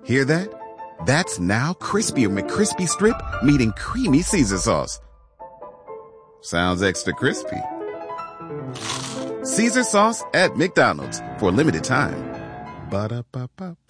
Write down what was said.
Hear that? That's now Crispy McCrispy Strip meeting Creamy Caesar Sauce. Sounds extra crispy. Caesar Sauce at McDonald's for a limited time. Ba-da-ba-ba-ba.